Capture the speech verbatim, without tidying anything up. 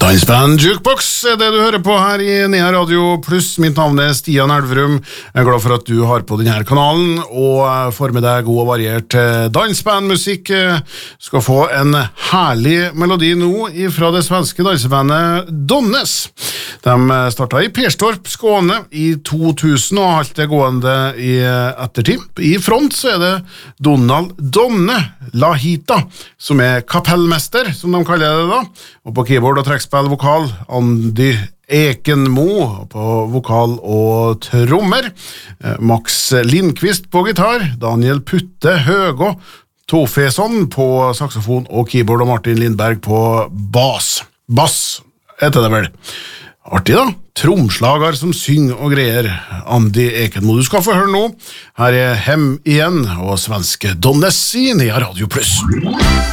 Dansband Jukebox er det du hører på her i Nea Radio Plus. Mitt navn er Stian Elverum. Jeg er glad for at du har på denne kanalen og får med deg god og variert dansbandmusikk. Du skal få en herlig melodi nå fra det svenske dansebandet Donnes. De startet i Perstorp, Skåne i to tusen og har alt det gående i ettertid. I front så er det Donald Donne Lahita, som er kapellmester, som de kaller det da. Og på keyboard og trekkspill vokal, Andy Ekenmo på vokal og trommer, Max Lindqvist på gitar, Daniel Putte Høgå Tofesson på saxofon og keyboard, og Martin Lindberg på bass. Bass heter det vel. Artig da, tromslager som synger og greier, Andy Ekenmo. Du skal få høre nå. Her er Hem igjen og svenske Donnes i Nea Radio Plus.